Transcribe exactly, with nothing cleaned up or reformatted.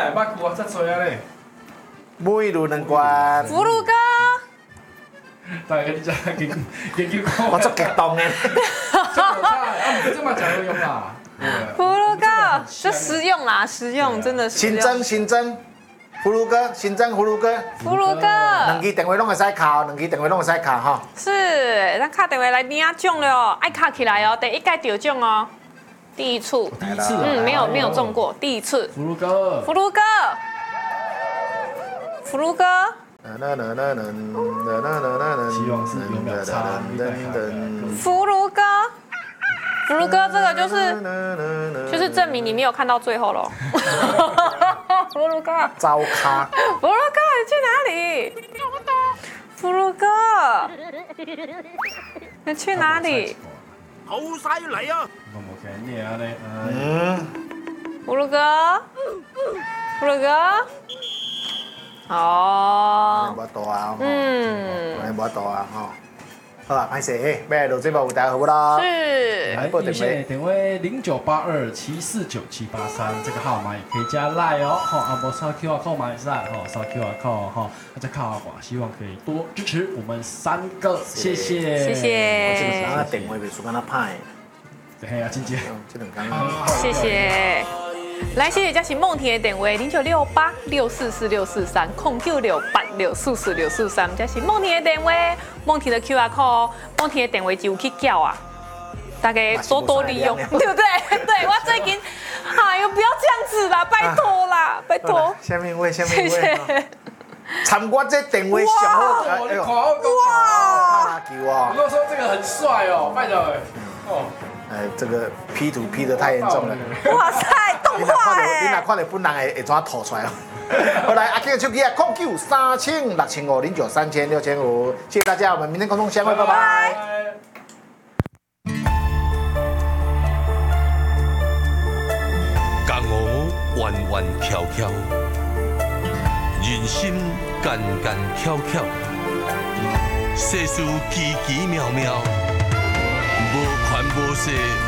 会捌去啊，遮多啊咧。 每路两关。 福禄哥， 大家你遮研研究看。 我足激动的。 这有差，啊，不这么讲会用啦。 福禄哥，就实用啦，实用真的实用。 新增新增，葫芦哥新增葫芦哥。 福禄哥， 两支电话拢会使敲，两支电话拢会使敲哈。 是，咱卡电话来领奖了哦，爱卡起来哦，第一届得奖哦，第一次。 第一次啊。 嗯，没有没有中过，第一次。 福禄哥。 福禄哥，福禄哥。 希望是有秒差。 福禄哥，福禄哥，这个就是就是证明你没有看到最后喽。福禄哥， 糟咖。 福禄哥，你去哪里？福禄哥，你去哪里？ 好晒嚟啊！ 我冇看你啊咧。 嗯。 福禄哥，福禄哥。哦。 无多啊。 嗯。 无多啊吼。好啊，歹势，要来录节目有大家好不啦？ 是。 来，电线电话零九八二七四九七八三，这个号码也可以加 Line 哦，吼，啊无扫 Q R code 嘛也是，吼，扫 Q R code 哈，再靠啊，希望可以多支持我们三个，谢谢， 谢谢。 我这两天电话袂输敢那歹。 嘿啊，真姐， 这两天。 谢谢。来，谢谢嘉琪梦婷的电话零九六八六四四六四三空九六八六四四六四三，嘉琪梦婷的电话，梦婷的 Q R code， 梦婷的电话就有去叫啊，大家多多利用，对不对？对我最近，哎呦，不要这样子啦，拜托啦，拜托。 下面一位，下面一位。 谢谢。 参我这电话上好， 哎呦， 哇！球哦。 我说这个很帅哦，拜托哦。 哎，这个 P 图 P 得太严重了。 哇塞，动画哎！ 你若看到本人会会怎吐出来哦？好来，阿 King 的手机啊，空九三千六千五零九三千六千五，谢谢大家，我们明天空中相会，拜拜。 江湖弯弯翘翘，人生间间蹺蹺，世事奇奇妙妙。无权无势。